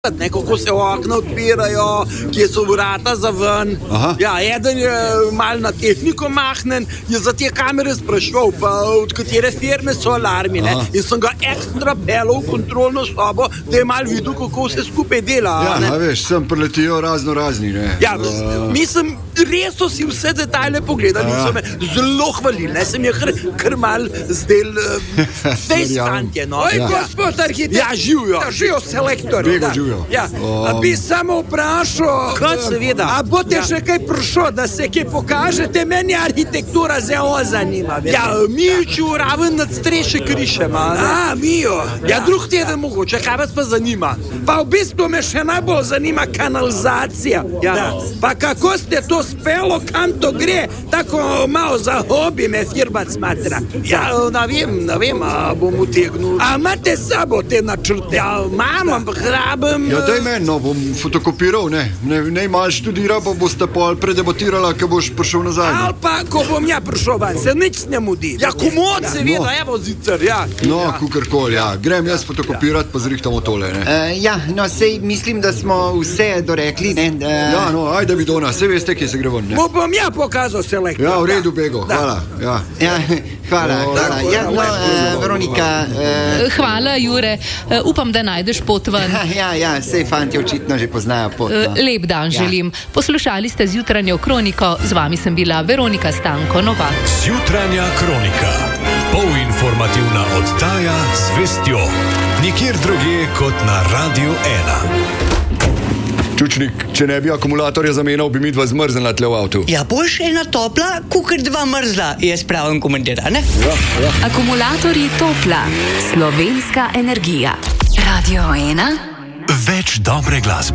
Kako se okna odpirajo, kje so vrata za ven. Ja, eden je mal na tehniko mahnen, je za te kamere sprašval, pa od katere firme so alarmi. In sem ga ekstra pelal v kontrolno sobo, da je mal videl, kako se skupaj dela. Ja, veš, sem preletijo razni. Ja, mislim, res so si vse detajle pogledali in so me zelo hvalili. Sem je kar mal zdel fejstantje. Oj, gospod arhitekt. Ja, živijo. Živijo selektor. Ja. A bi samo vprašal, a bote še kaj prišlo, da se kaj pokažete, meni arhitektura zelo zanima. Ja, Mijo raven nad streše krišema. Mijo. Ja, drug teden mogoče, kaj vas pa zanima? Pa v bistvu me še najbolj zanima kanalizacija. Ja. Pa kako ste to spelo, kam to gre, tako malo za hobi me firmat smatra. Ja, ne vem, a bom utegnil. A imate s sabo te načrte? Ja, imam, ampak rabim... Ja, daj meni, bom fotokopiral, ne malo študira, pa boste pol predebatirala, ko boš prišel nazaj. Ali pa, ko bom ja prišel van, se nič ne mudi. Ja, komod, seveda, evo zicer, ja. Kukorkoli, ja. Grem jaz fotokopirat, pa zrihtamo tole, ne. Sej mislim, da smo vse dorekli, ne. Ajde Vidona, sej veste, kje se gre ven, ne. Bom ja pokazal selektor. Ja, v redu, Bego, hvala. Hvala. Veronika. Hvala, Jure. Upam, da najdeš pot ven. Ja, sej fanti očitno že poznajo pot. Lep dan želim. Poslušali ste Zjutranjo kroniko, z vami sem bila Veronika Stanko Novak. Zjutranja kronika. Polinformativna oddaja z vestjo. Nikjer drugje kot na Radio 1. Čučnik, če ne bi akumulatorja zamenjal, bi mi dva zmrznila tle v avtu. Ja, boš ena topla, kukar dva mrzla, jaz pravim komentira, ne? Ja. Akumulatorji Topla, slovenska energija. Radio 1. Več dobre glasbe.